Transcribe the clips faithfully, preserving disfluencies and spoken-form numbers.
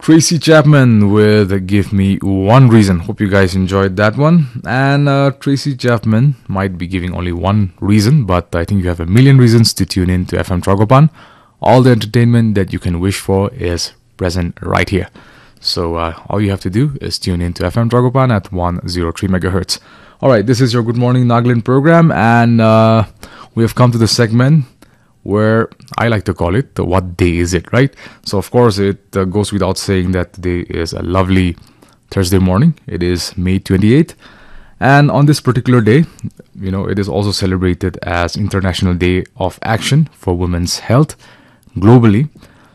Tracy Chapman with Give Me One Reason. Hope you guys enjoyed that one. And uh, Tracy Chapman might be giving only one reason, but I think you have a million reasons to tune in to F M Tragopan. All the entertainment that you can wish for is present right here. So uh, all you have to do is tune in to F M Tragopan at one oh three megahertz. All right, this is your Good Morning Nagaland program, and uh, we have come to the segment where I like to call it the what day is it, right? So of course it uh, goes without saying that today is a lovely Thursday morning. It is May twenty-eighth, and on this particular day, you know, it is also celebrated as International Day of Action for Women's Health globally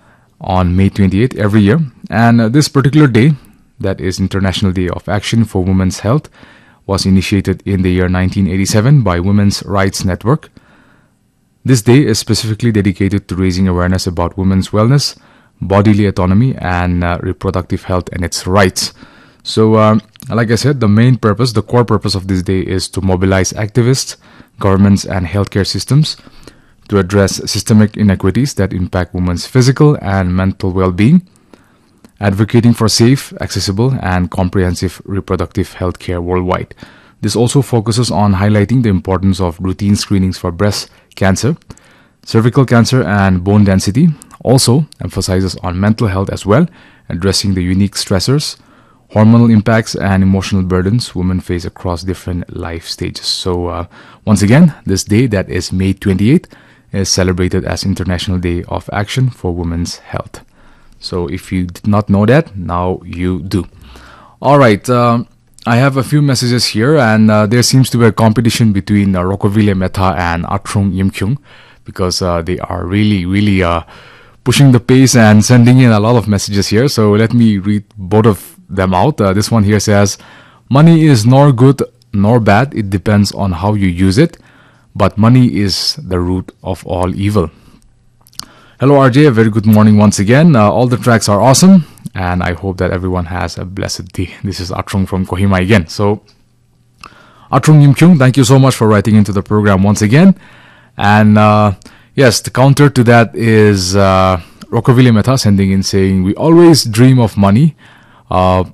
on May twenty-eighth every year. And uh, this particular day, that is International Day of Action for Women's Health, was initiated in the year nineteen eighty-seven by Women's Rights Network. This day is specifically dedicated to raising awareness about women's wellness, bodily autonomy, and uh, reproductive health and its rights. So, um, like I said, the main purpose, the core purpose of this day is to mobilize activists, governments, and healthcare systems to address systemic inequities that impact women's physical and mental well-being, advocating for safe, accessible, and comprehensive reproductive health care worldwide. This also focuses on highlighting the importance of routine screenings for breast cancer, cervical cancer, and bone density. Also emphasizes on mental health as well, addressing the unique stressors, hormonal impacts, and emotional burdens women face across different life stages. So uh, once again, this day, that is May twenty-eighth, is celebrated as International Day of Action for Women's Health. So if you did not know that, now you do. All right. Um, I have a few messages here, and uh, there seems to be a competition between uh, Rockoville Meta and Atrung Yimkyung, because uh, they are really, really uh, pushing the pace and sending in a lot of messages here. So let me read both of them out. Uh, this one here says, money is nor good nor bad. It depends on how you use it. But money is the root of all evil. Hello, R J. A very good morning once again. Uh, all the tracks are awesome, and I hope that everyone has a blessed day. This is Atrung from Kohima again. So, Atrung Yimkyung, thank you so much for writing into the program once again. And uh, yes, the counter to that is uh, Rockoville Meta sending in saying, we always dream of money, uh,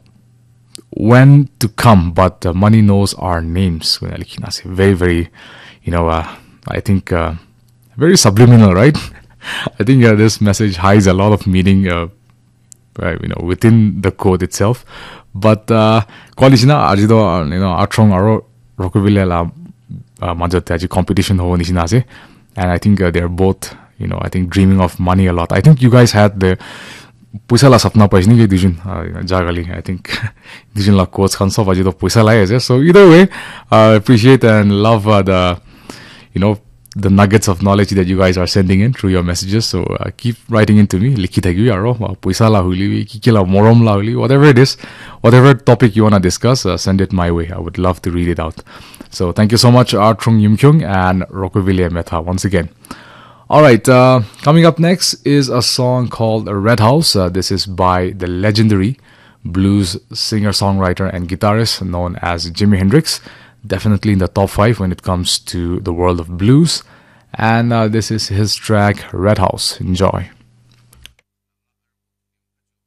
when to come, but uh, money knows our names. Very, very, you know, uh, I think uh, very subliminal, right? I think uh, this message hides a lot of meaning, uh, right, you know, within the code itself. But uh, college na arjido, you know, Atrong aro Rockoville la majot aji competition ho nisina ase, and I think uh, they're both, you know, I think dreaming of money a lot. I think you guys had the puisa la sapna paisni ke dijun jagali. I think dijun la coach khan sob aji to puisa lai ase. So either way, I uh, appreciate and love uh, the, you know, the nuggets of knowledge that you guys are sending in through your messages. So uh, keep writing into me. Likhi thagyu aro puisa la huli kiki la morom la huli, whatever it is, whatever topic you want to discuss, uh, send it my way. I would love to read it out. So thank you so much, Atrung Yimkyung and Rockoville Meta once again. All right, uh, coming up next is a song called Red House. Uh, this is by the legendary blues singer-songwriter and guitarist known as Jimi Hendrix. Definitely in the top five when it comes to the world of blues. And uh, this is his track, Red House. Enjoy.